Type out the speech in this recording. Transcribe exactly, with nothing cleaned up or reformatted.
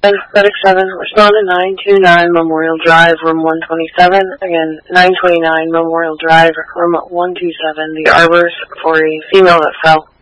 Medic seven, respond to nine two nine Memorial Drive, room one twenty-seven. Again, nine twenty-nine Memorial Drive, room one twenty-seven, the Arbors, for a female that fell.